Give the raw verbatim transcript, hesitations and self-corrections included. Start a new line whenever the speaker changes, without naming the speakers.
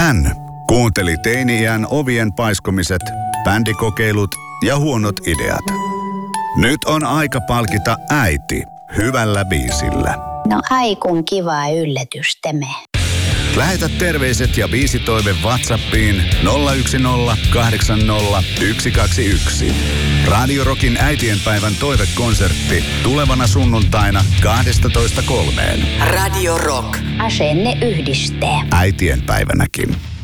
Hän kuunteli teini-iän ovien paiskomiset, bändikokeilut ja huonot ideat. Nyt on aika palkita äiti hyvällä biisillä.
No ai kun kiva yllätystemme.
Lähetä terveiset ja biisitoive WhatsAppiin nolla yksi nolla kahdeksan nolla yksi kaksi yksi. Radio Rockin äitienpäivän toivekonsertti tulevana sunnuntaina kaksitoista kolmeen.
Radio Rock.
Asenne yhdistää.
Äitienpäivänäkin.